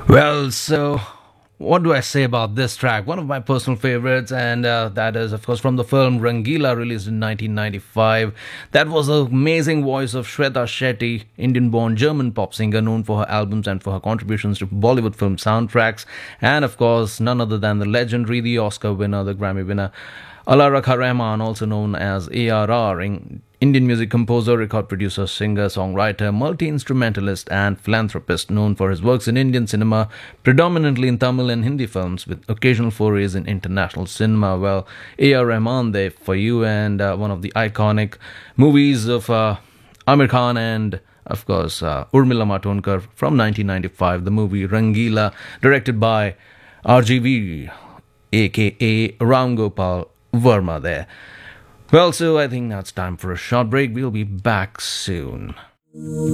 Well, so what do I say about this track? One of my personal favorites, and that is, of course, from the film Rangila, released in 1995. That was the amazing voice of Shweta Shetty, Indian born German pop singer known for her albums and for her contributions to Bollywood film soundtracks. And, of course, none other than the legendary, the Oscar winner, the Grammy winner, Allah Rakha Rahman, also known as ARR, Indian music composer, record producer, singer, songwriter, multi-instrumentalist and philanthropist known for his works in Indian cinema, predominantly in Tamil and Hindi films with occasional forays in international cinema. Well, A.R. Rahman there for you, and one of the iconic movies of Amir Khan and of course Urmila Matondkar from 1995, the movie Rangila, directed by RGV, aka Ram Gopal Verma there. Well, so I think that's time for a short break. We'll be back soon.